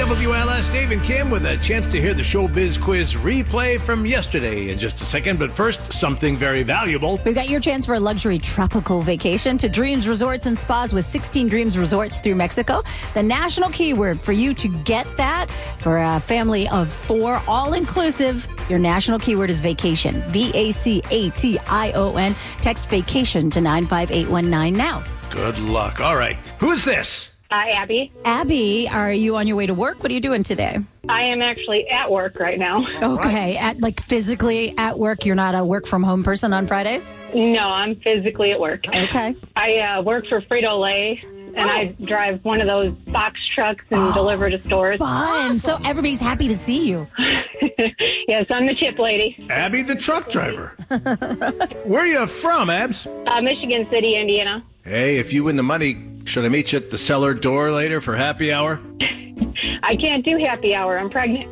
WLS, Dave and Kim with a chance to hear the Showbiz Quiz replay from yesterday in just a second. But first, something very valuable. We've got your chance for a luxury tropical vacation to Dreams Resorts and Spas with 16 Dreams Resorts through Mexico. The national keyword for you to get that for a family of 4, all-inclusive, your national keyword is vacation. VACATION. Text vacation to 95819 now. Good luck. All right. Who's this? Abby. Abby, are you on your way to work? What are you doing today? I am actually at work right now. Okay. Physically at work. You're not a work from home person on Fridays? No, I'm physically at work. Okay. I work for Frito-Lay, and I drive one of those box trucks and deliver to stores. Fun. So everybody's happy to see you. Yes, I'm the chip lady. Abby, the truck driver. Where are you from, Abs? Michigan City, Indiana. Hey, if you win the money, should I meet you at the cellar door later for happy hour? I can't do happy hour. I'm pregnant.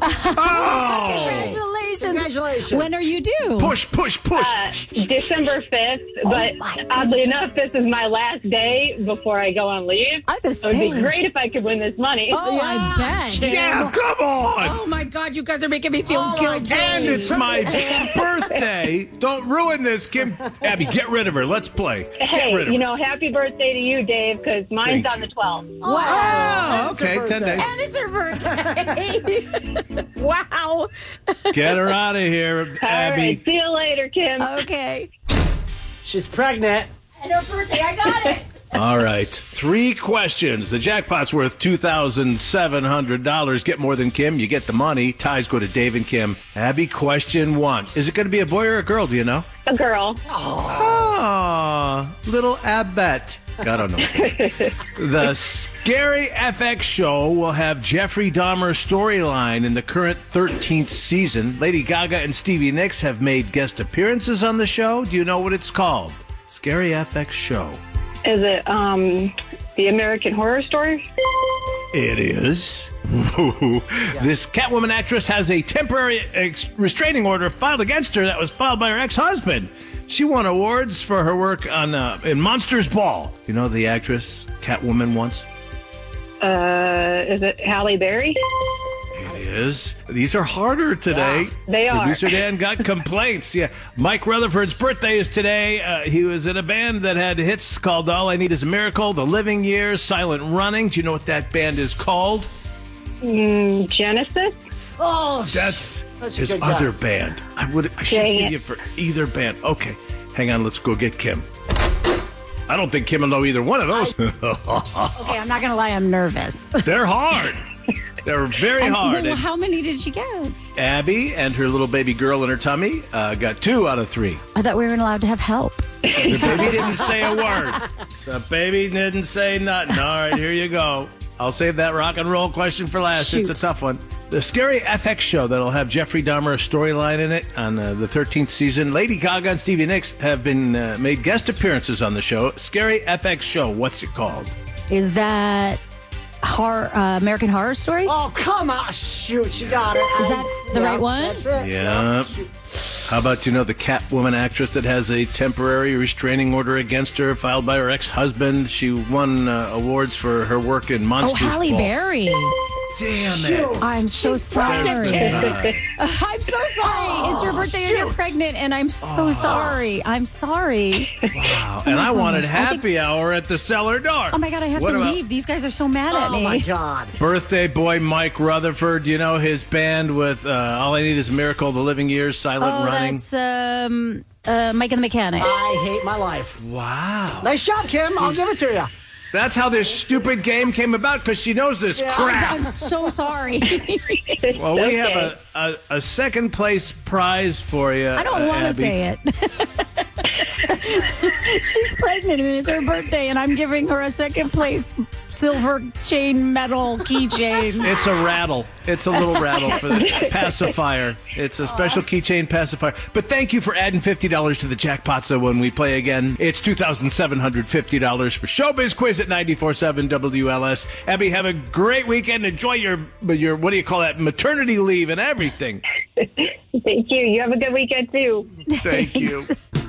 Oh! Congratulations. When are you due? Push. December 5th, but oddly enough, this is my last day before I go on leave. I was just It would saying. be great if I could win this money. Oh, I bet. Yeah, come on. Oh, my God. You guys are making me feel guilty. And it's my birthday. Don't ruin this, Kim. Abby, get rid of her. Let's play. Hey, happy birthday to you, Dave, because mine's Thank on you. the 12th. Oh, okay. 10 days. And it's her birthday. Wow. Get her out of here, All Abby. right, see you later, Kim. Okay. She's pregnant. And her birthday, I got it. All right. 3 questions. The jackpot's worth $2,700. Get more than Kim, you get the money. Ties go to Dave and Kim. Abby, question 1. Is it going to be a boy or a girl? Do you know? A girl. Oh, little Abbott. I don't know. The Scary FX show will have Jeffrey Dahmer's storyline in the current 13th season. Lady Gaga and Stevie Nicks have made guest appearances on the show. Do you know what it's called? Scary FX show. Is it the American Horror Story? It is. This Catwoman actress has a temporary restraining order filed against her that was filed by her ex-husband. She won awards for her work on in Monsters Ball. You know the actress Catwoman once? Is it Halle Berry? It is. These are harder today. Yeah, they are. Producer Dan got complaints. Yeah. Mike Rutherford's birthday is today. He was in a band that had hits called All I Need Is a Miracle, The Living Years, Silent Running. Do you know what that band is called? Genesis? Oh, That's such a his good other guess. band. I should Dang give it. you for either band. Okay. Hang on. Let's go get Kim. I don't think Kim will know either one of those. Okay, I'm not going to lie. I'm nervous. They're hard. They're very hard. Well, how many did she get? Abby and her little baby girl in her tummy got 2 out of 3. I thought we weren't allowed to have help. The baby didn't say a word. The baby didn't say nothing. All right, here you go. I'll save that rock and roll question for last. Shoot. It's a tough one. The Scary FX show that'll have Jeffrey Dahmer's storyline in it on the 13th season. Lady Gaga and Stevie Nicks have been made guest appearances on the show. Scary FX show. What's it called? Is that American Horror Story? Oh, come on. Shoot, she got it. Is that the right one? That's it. Yeah. How about the Catwoman actress that has a temporary restraining order against her filed by her ex-husband? She won awards for her work in Oh, Monsters Halle Ball. Berry. Damn it. I'm so sorry. I'm so sorry. It's your birthday and you're pregnant, and I'm so sorry. I'm sorry. Wow. And I wanted happy hour at the cellar door. Oh, my God, I have What to about leave. These guys are so mad at Oh, me. my God. Birthday boy Mike Rutherford. Do you know his band with All I Need Is a Miracle, The Living Years, Silent Running? That's Mike and the Mechanics. I hate my life. Wow. Nice job, Kim. I'll give it to you. That's how this stupid game came about, because she knows this crap. I'm so sorry. Well, we have a second place prize for you. I don't want to Abby. say it. She's pregnant and it's her birthday, and I'm giving her a second place silver chain metal keychain. It's a rattle. It's a little rattle for the pacifier. It's a special keychain pacifier. But thank you for adding $50 to the jackpot, so when we play again, it's $2,750 for Showbiz Quiz at 94.7 WLS. Abby, have a great weekend. Enjoy your what do you call that, maternity leave and everything. Thank you. You have a good weekend, too. Thank you. Thanks.